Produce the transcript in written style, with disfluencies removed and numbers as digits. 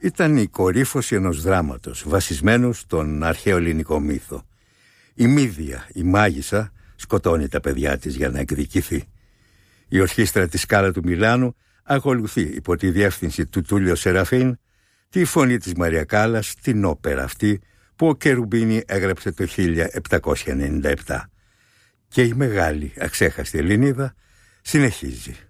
Ήταν η κορύφωση ενός δράματος βασισμένου στον αρχαίο ελληνικό μύθο. Η Μύδια, η μάγισσα, σκοτώνει τα παιδιά της για να εκδικηθεί. Η ορχήστρα της Σκάλα του Μιλάνου ακολουθεί υπό τη διεύθυνση του Τούλιο Σεραφίν τη φωνή της Μαρία Κάλλας, την όπερα αυτή που ο Κερουμπίνη έγραψε το 1797. Και η μεγάλη αξέχαστη Ελληνίδα συνεχίζει.